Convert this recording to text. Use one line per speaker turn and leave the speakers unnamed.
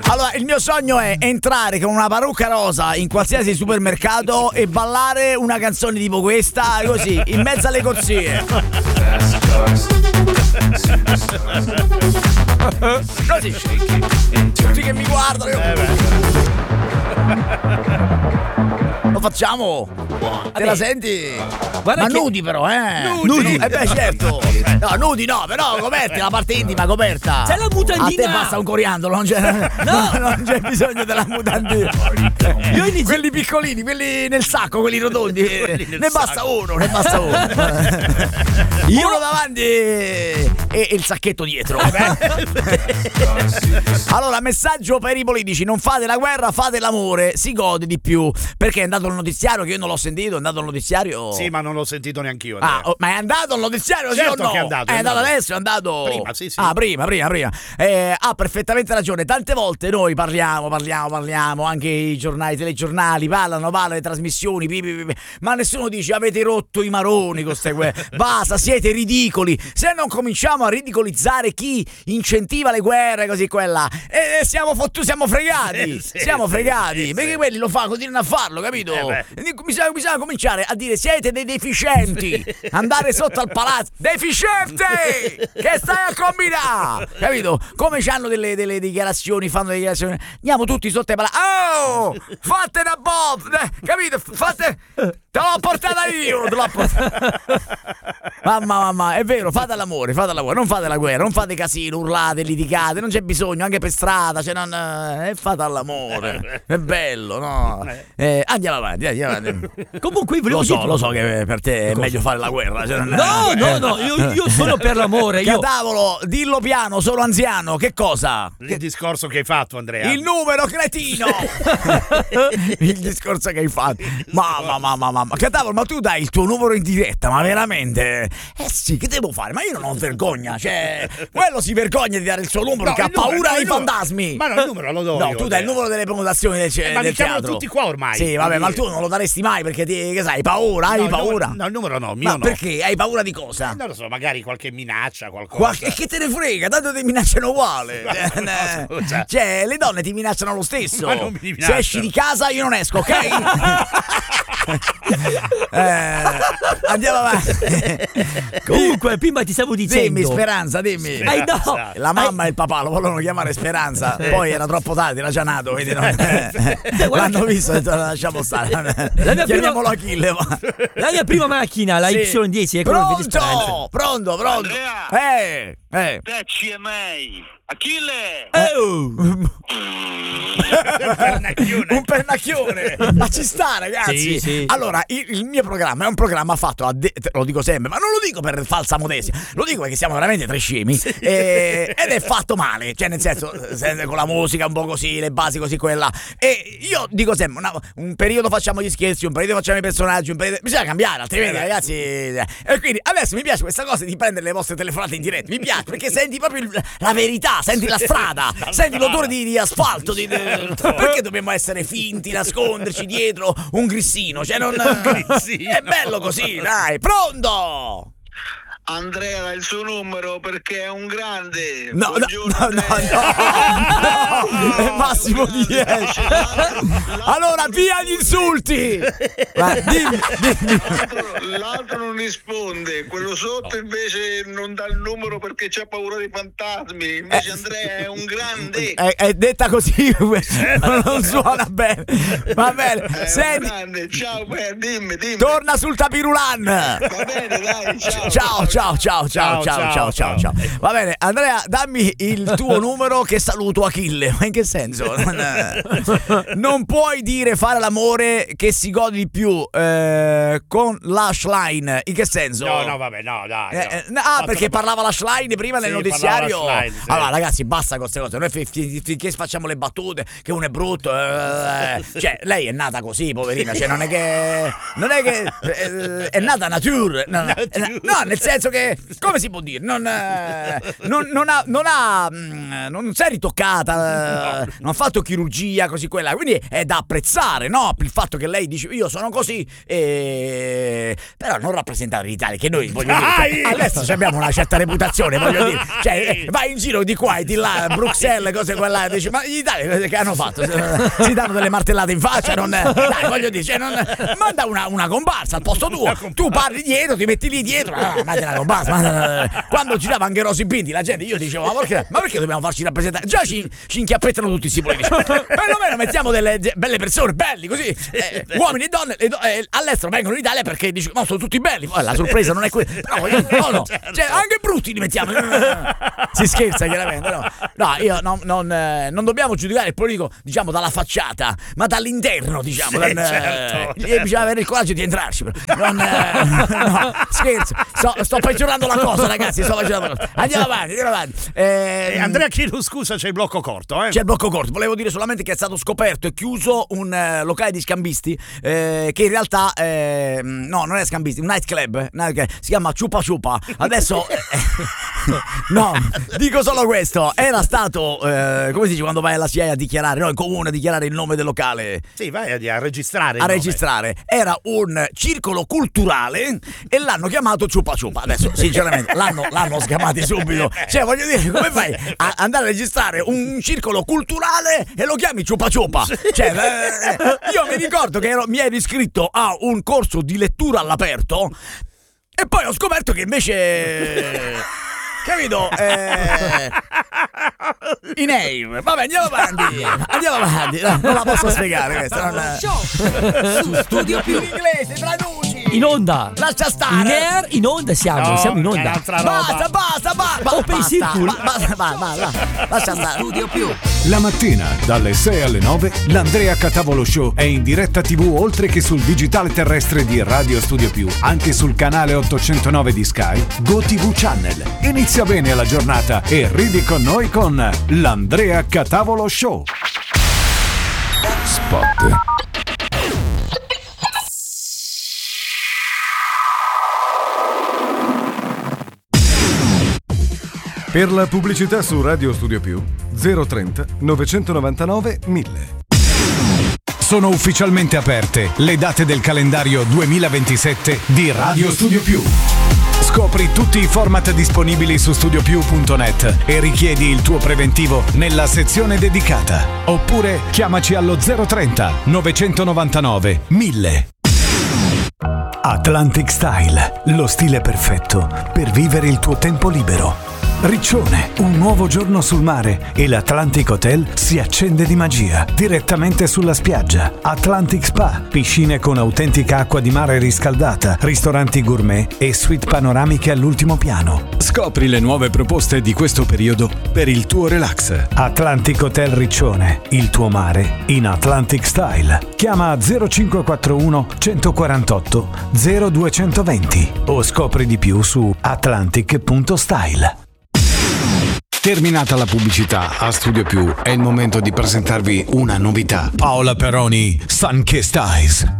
Allora, il mio sogno è entrare con una parrucca rosa in qualsiasi supermercato e ballare una canzone tipo questa, così, in mezzo alle corsie. Così. Tutti che mi guardano. Lo facciamo? Te la senti?
Guarda
ma
che...
nudi però,
Nudi?
beh, certo. No, nudi no, però coperti, la parte intima coperta.
C'è la mutandina.
A te basta un coriandolo, non c'è bisogno della mutandina. Quelli piccolini, quelli nel sacco, quelli rotondi. Ne basta uno. Uno davanti e il sacchetto dietro. Allora, messaggio per i politici: non fate la guerra, fate l'amore, si gode di più. Perché è andato il notiziario, che io non l'ho sentito, è andato il notiziario.
Sì, ma non l'ho sentito neanch'io.
Ma è andato il notiziario,
certo,
sì o no?
Che è andato.
È andato adesso, è andato
prima, sì.
Prima. Ha perfettamente ragione. Tante volte noi parliamo, anche i giornali, i telegiornali parlano le trasmissioni, ma nessuno dice avete rotto i maroni con ste guerre. Basta, siete ridicoli. Se non cominciamo a ridicolizzare chi incentiva le guerre, così quella, siamo fregati. Siamo fregati, perché quelli lo fanno, continuano a farlo, capito? Bisogna cominciare a dire siete dei deficienti. Andare sotto al palazzo, deficiente, che stai a combinare, capito? Come c'hanno delle dichiarazioni, fanno delle dichiarazioni, andiamo tutti sotto ai palazzi. Oh, fate una bomba, capito? Te l'ho portata io, mamma, è vero, fate l'amore, non fate la guerra, non fate casino, urlate, litigate, non c'è bisogno, anche per strada, fate l'amore, è bello, no? Andiamo avanti.
Comunque
lo so che per te è meglio fare la guerra.
No, io sono per l'amore.
Cavolo, dillo piano, sono anziano, che cosa?
Il discorso che hai fatto, Andrea.
Il numero, cretino. Il discorso che hai fatto. Mamma. Cavolo, ma tu dai il tuo numero in diretta, ma veramente? Sì, che devo fare? Ma io non ho vergogna, quello si vergogna di dare il suo numero, che ha paura dei fantasmi.
Ma no, il numero lo do io.
No, tu dai il numero delle prenotazioni del
ma li chiamano
teatro.
tutti qua ormai.
Sì, vabbè, ma tu non lo daresti mai perché che sai, hai paura? Hai paura?
No, il numero no, mio
ma
no.
perché? Hai paura di cosa?
Non lo so, magari qualche minaccia, qualcosa.
Che te ne frega, tanto ti minacciano uguale. Le donne ti minacciano lo stesso.
Ma non mi minacciano.
Se esci di casa io non esco, ok? Andiamo avanti.
Comunque, prima ti stavo dicendo.
Dimmi, Speranza, dimmi.
No.
La mamma e il papà lo volevano chiamare Speranza. Poi era troppo tardi, era già nato. Vedi, no? L'hanno visto e lasciamo stare. Chiamiamolo Achille.
La mia prima macchina, la Y10, è quello di Speranza.
Pronto.
Andrea. Te ci mai. Achille!
Un pernacchione! Ma ci sta, ragazzi!
Sì.
Allora, il mio programma è un programma fatto lo dico sempre, ma non lo dico per falsa modestia, lo dico perché siamo veramente tre scemi ed è fatto male, cioè nel senso, con la musica un po' così, le basi così, quella. E io dico sempre, un periodo facciamo gli scherzi, un periodo facciamo i personaggi, bisogna cambiare, altrimenti ragazzi. E quindi adesso mi piace questa cosa di prendere le vostre telefonate in diretta, mi piace perché senti proprio la verità. Senti la strada, senti l'odore di asfalto. Perché dobbiamo essere finti, nasconderci dietro un grissino? È bello così, dai, pronto!
Andrea ha il suo numero perché è un grande.
No, massimo di 10. Allora, via gli insulti. Dimmi.
L'altro non risponde, quello sotto invece non dà il numero perché c'ha paura dei fantasmi. Invece Andrea è un grande.
È detta così, non suona bene. Va bene. Senti.
Grande. Ciao, dimmi.
Torna sul tapirulan.
Va bene, dai, ciao.
Ciao. Va bene, Andrea, dammi il tuo numero che saluto Achille. Ma in che senso? Non puoi dire fare l'amore che si gode di più con l'Ashline. In che senso?
No, vabbè, no, dai.
Perché parlava l'Ashline prima nel notiziario.
L'Ashline, sì.
Allora, ragazzi, basta con queste cose. Noi finché facciamo le battute che uno è brutto. Cioè, lei è nata così, poverina. Cioè, non è che è nata nature. No, nel senso senso che, come si può dire, non si è ritoccata, non ha fatto chirurgia così quella, quindi è da apprezzare, no? Il fatto che lei dice io sono così, però non rappresentare l'Italia, che noi voglio dire, all'estero abbiamo una certa reputazione, voglio dire, cioè vai in giro di qua e di là, Bruxelles, cose quella, dici ma gli italiani che hanno fatto? Si danno delle martellate in faccia, dai, voglio dire, cioè, manda una comparsa al posto tuo, tu parli dietro, ti metti lì dietro, manda una comparsa, quando girava anche Rosy Bindi la gente, io dicevo ma perché dobbiamo farci rappresentare? Già ci inchiappettano tutti questi politici, perlomeno mettiamo delle belle persone, belli così, uomini e donne, all'estero vengono in Italia perché dici no, sono tutti belli, poi la sorpresa non è quella, no, cioè anche brutti li mettiamo, si scherza chiaramente, no, io non dobbiamo giudicare il politico, diciamo, dalla facciata, ma dall'interno, diciamo,
certo.
Bisogna avere il coraggio di entrarci, no, scherzo, sto peggiorando la cosa, ragazzi, andiamo avanti.
Andrea Chiru, scusa, c'è il blocco corto,
C'è il blocco corto, volevo dire solamente che è stato scoperto e chiuso un locale di scambisti che in realtà no, non è scambisti, un nightclub, si chiama Ciupa Ciupa. Adesso no, dico solo questo, era stato come si dice quando vai alla CIA a dichiarare, no, in comune a dichiarare il nome del locale.
Sì, vai a registrare.
Registrare. Era un circolo culturale e l'hanno chiamato Ciupa Ciupa. Adesso sinceramente l'hanno sgamati subito. Cioè voglio dire, come fai a andare a registrare un circolo culturale e lo chiami Ciupa Ciupa? Cioè io mi ricordo che mi ero iscritto a un corso di lettura all'aperto e poi ho scoperto che invece, capito? I name. Vabbè, andiamo avanti. Non la posso spiegare questa.
Su Studio Più.
In inglese, traduci.
In onda.
Lascia stare.
In onda siamo in onda.
Basta.
Open Circle.
Basta. Lascia stare.
Studio Più.
La mattina, dalle 6 alle 9, l'Andrea Catavolo Show è in diretta TV oltre che sul digitale terrestre di Radio Studio Più, anche sul canale 809 di Sky, GoTV Channel. Inizia bene la giornata e ridi con noi con l'Andrea Catavolo Show. Spot. Per la pubblicità su Radio Studio Più 030 999 1000. Sono ufficialmente aperte le date del calendario 2027 di Radio Studio Più. Scopri tutti i format disponibili su studiopiù.net e richiedi il tuo preventivo nella sezione dedicata. Oppure chiamaci allo 030 999 1000. Atlantic Style, lo stile perfetto per vivere il tuo tempo libero. Riccione, un nuovo giorno sul mare e l'Atlantic Hotel si accende di magia direttamente sulla spiaggia. Atlantic Spa, piscine con autentica acqua di mare riscaldata, ristoranti gourmet e suite panoramiche all'ultimo piano. Scopri le nuove proposte di questo periodo per il tuo relax. Atlantic Hotel Riccione, il tuo mare in Atlantic Style. Chiama 0541 148 0220 o scopri di più su atlantic.style. Terminata la pubblicità a Studio Più, è il momento di presentarvi una novità. Paola Peroni, Sun Kissed Eyes.